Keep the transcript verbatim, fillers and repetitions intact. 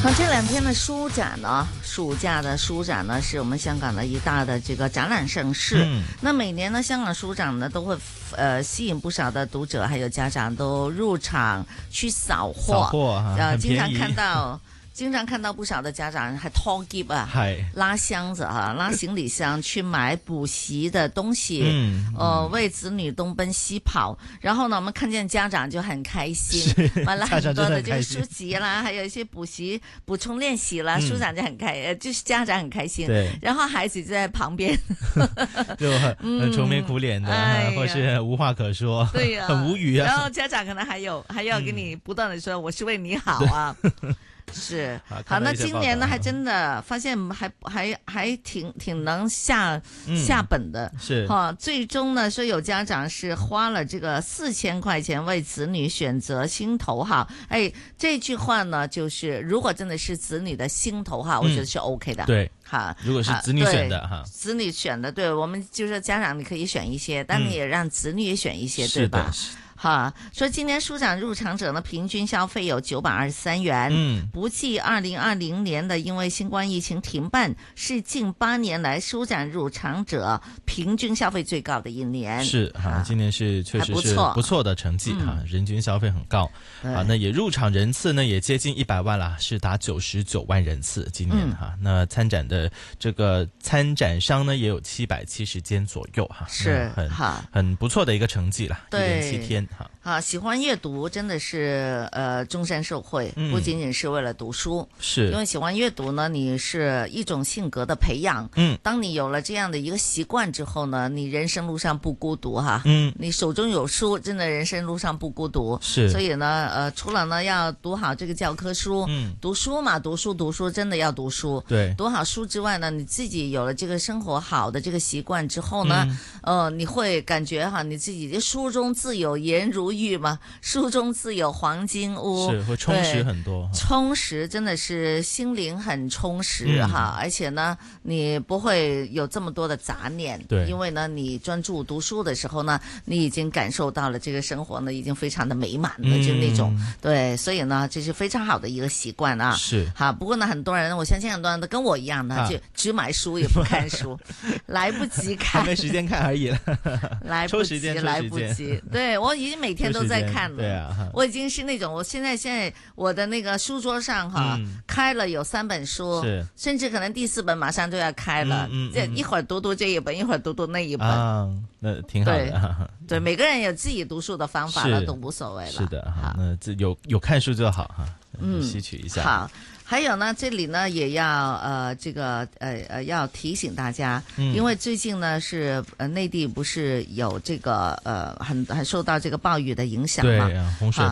好，这两天的书展呢，暑假的书展呢，是我们香港的一大的这个展览盛事。嗯、那每年呢，香港书展呢都会呃吸引不少的讀者還有家長都入場去掃貨， 掃貨啊， 呃，經常看到。經常看到不少的家長還拖喼啊，拉箱子啊，拉行李箱去買補習的東西，嗯，呃，為子女東奔西跑。然後呢，我們看見家長就很開心，買了很多的就是書籍啦，還有一些補習補充練習啦，書展就很開，嗯、就是家長很開心。對，然後孩子就在旁邊， 就很很愁眉苦臉的，嗯、或是無話可說，對呀、啊，很無語啊。 然後家長可能還有還要跟你不斷的說，嗯、我是為你好啊。是好，那今年呢，還真的發現還還還挺挺能下、嗯、下本的， 是哈。最終呢，說有家長是花了這個四千塊錢為子女選擇新頭號。哎，這句話呢，就是如果真的是子女的新頭號，我覺得是 OK 的。 嗯、對， 哈， 如果是子女選的哈， 子女選的，對我們就是家長你可以選一些，但你也讓子女也選一些，嗯、對吧？哈，說今年書展入場者呢，平均消費有九百二十三元，嗯，不計二零二零年的因為新冠疫情停辦，是近八年來書展入場者平均消費最高的一年。 是哈，今年是確實是不錯的成績哈，嗯、人均消費很高啊。那也入場人次呢也接近一百萬啦，是達九十九萬人次。今年哈，嗯、那參展的這個參展商呢也有七百七十間左右哈， 是很很不錯的一個成績啦， 對， 一連七天。 啊，喜歡閱讀真的是呃終身受惠，不僅僅是為了讀書，是、嗯、因為喜歡閱讀呢，你是一種性格的培養。嗯，當你有了這樣的一個習慣之後呢，你人生路上不孤獨哈。嗯，你手中有書，真的人生路上不孤獨。是，所以呢，呃，除了呢要讀好這個教科書，嗯，讀書嘛，讀書讀書真的要讀書。對，讀好書之外呢，你自己有了這個生活好的這個習慣之後呢，嗯、呃，你會感覺哈，你自己的書中自有顏如玉嘛，書中自有黃金屋， 是會充實很多， 充實真的是心靈很充實、嗯、哈，而且呢，你不會有這麼多的雜念，對，因為呢，你專注讀書的時候呢，你已經感受到了這個生活呢，已經非常的美滿了，嗯、就那種對，所以呢，這是非常好的一個習慣啊，是哈。不過呢，很多人，我相信很多人都跟我一樣的，啊、就只買書也不看書，來不及看， 還沒時間看而已了， 來不及，來不及，對我已經每天都在看了，對啊，我已經是那種，我現在現在我的那個書桌上哈，嗯、開了有三本書，是甚至可能第四本馬上就要開了，嗯嗯嗯、一會兒讀讀這一本，一會兒讀讀那一本， 啊，那挺好的， 對，對，每個人有自己讀書的方法了，都無所謂了， 是的，哈，那這有有看書就好哈，嗯，吸取一下， 好。還有呢，這裡呢也要呃這個呃呃要提醒大家，嗯、因為最近呢是呃內地不是有這個呃很很受到這個暴雨的影響嘛， 對啊，洪水